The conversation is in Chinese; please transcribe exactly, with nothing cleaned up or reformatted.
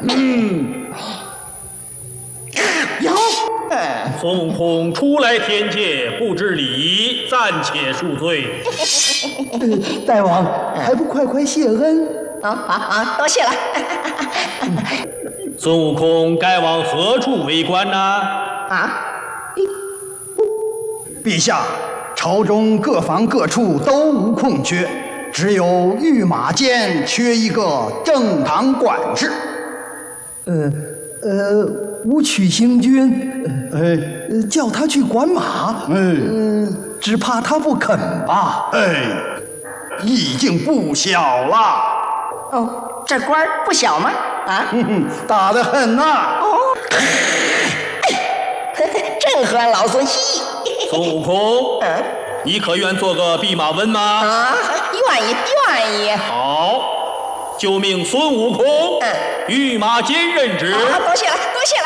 嗯， 有。 孙悟空初来天界，不知礼仪，暂且恕罪。 大王，还不快快谢恩？ 啊啊啊！多谢了。 孙悟空该往何处为官呢？ 啊！ 陛下，朝中各房各处都无空缺，只有御马监缺一个正堂管事。呃呃，武曲星君，呃，叫他去管马，嗯、呃，只怕他不肯吧？ 哎，已经不小了。 哦，这官不小吗？啊， 哼哼，大得很呐、啊。 哦，正合老孙心意。 孙悟空， 嗯， 你可愿做个弼马温吗？ 啊，愿意，愿意。 好，就命孙悟空， 嗯， 御马监任职。 啊，多谢了，多谢